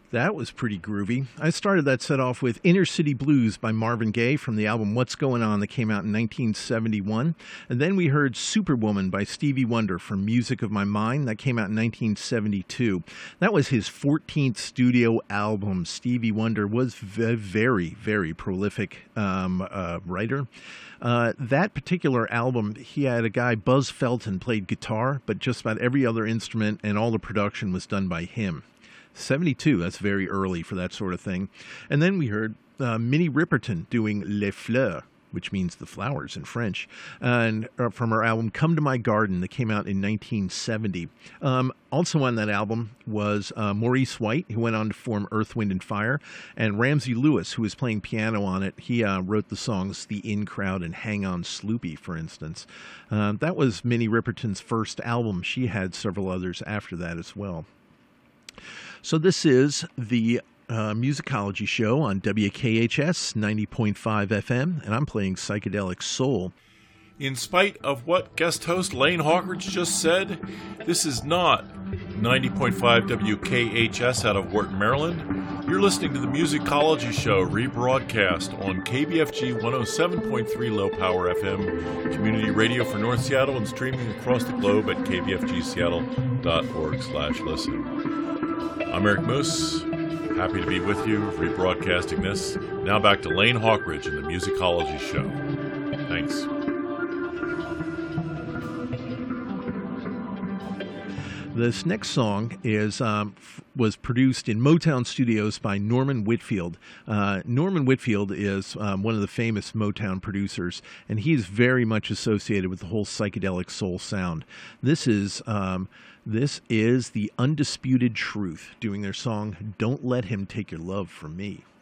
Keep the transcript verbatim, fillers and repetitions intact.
That was pretty groovy. I started that set off with Inner City Blues by Marvin Gaye from the album What's Going On that came out in nineteen seventy-one. And then we heard Superwoman by Stevie Wonder from Music of My Mind that came out in nineteen seventy-two. That was his fourteenth studio album. Stevie Wonder was a very, very prolific um, uh, writer. Uh, that particular album, he had a guy, Buzz Felton, played guitar, but just about every other instrument and all the production was done by him. seventy-two, that's very early for that sort of thing. And then we heard uh, Minnie Riperton doing Les Fleurs, which means the flowers in French, and uh, from her album Come to My Garden that came out in nineteen seventy. Um, also on that album was uh, Maurice White, who went on to form Earth, Wind and Fire, and Ramsey Lewis, who was playing piano on it. He uh, wrote the songs The In Crowd and Hang On Sloopy, for instance. Uh, that was Minnie Riperton's first album. She had several others after that as well. So this is the uh, Musicology Show on W K H S ninety point five F M, and I'm playing Psychedelic Soul. In spite of what guest host Lane Hawkridge just said, this is not ninety point five W K H S out of Wharton, Maryland. You're listening to the Musicology Show, rebroadcast on K B F G one oh seven point three Low Power F M, community radio for North Seattle, and streaming across the globe at k b f g seattle dot org slash listen. I'm Eric Moose, happy to be with you, rebroadcasting this. Now back to Lane Hawkridge and the Musicology Show. Thanks. This next song is um, f- was produced in Motown Studios by Norman Whitfield. Uh, Norman Whitfield is um, one of the famous Motown producers, and he's very much associated with the whole psychedelic soul sound. This is um, this is the Undisputed Truth doing their song "Don't Let Him Take Your Love From Me."